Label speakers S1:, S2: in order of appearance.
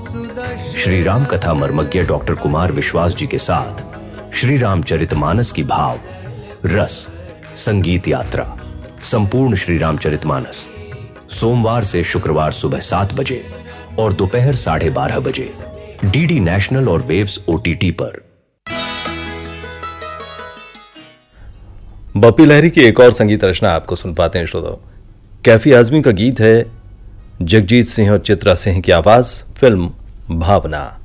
S1: श्री राम कथा मर्मज्ञ डॉक्टर कुमार विश्वास जी के साथ श्री रामचरितमानस की भाव, रस, संगीत यात्रा, संपूर्ण श्री रामचरितमानस, सोमवार से शुक्रवार सुबह 7 बजे और दोपहर 12:30 बजे डीडी नेशनल और वेव्स OTT पर।
S2: बप्पी लहरी की एक और संगीत रचना आपको सुन पाते हैं श्रोताओ। कैफी आजमी का गीत है, जगजीत सिंह और चित्रा सिंह की आवाज, फिल्म भावना।